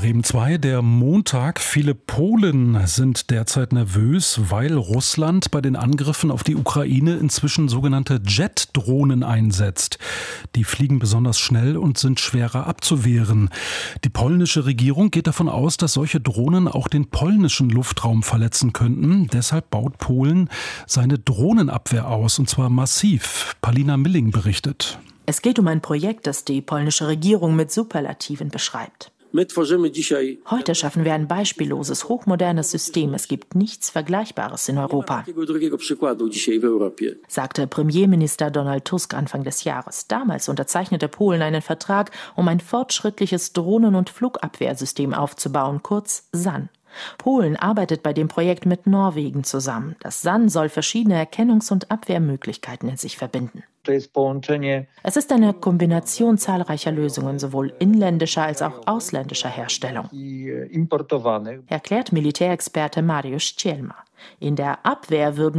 Bremen 2, der Montag. Viele Polen sind derzeit nervös, weil Russland bei den Angriffen auf die Ukraine inzwischen sogenannte Jet-Drohnen einsetzt. Die fliegen besonders schnell und sind schwerer abzuwehren. Die polnische Regierung geht davon aus, dass solche Drohnen auch den polnischen Luftraum verletzen könnten. Deshalb baut Polen seine Drohnenabwehr aus, und zwar massiv. Palina Milling berichtet. Es geht um ein Projekt, das die polnische Regierung mit Superlativen beschreibt. Heute schaffen wir ein beispielloses, hochmodernes System. Es gibt nichts Vergleichbares in Europa, sagte Premierminister Donald Tusk Anfang des Jahres. Damals unterzeichnete Polen einen Vertrag, um ein fortschrittliches Drohnen- und Flugabwehrsystem aufzubauen, kurz SAN. Polen arbeitet bei dem Projekt mit Norwegen zusammen. Das SAN soll verschiedene Erkennungs- und Abwehrmöglichkeiten in sich verbinden. Es ist eine Kombination zahlreicher Lösungen, sowohl inländischer als auch ausländischer Herstellung, erklärt Militärexperte Mariusz Cielma. In der Abwehr würden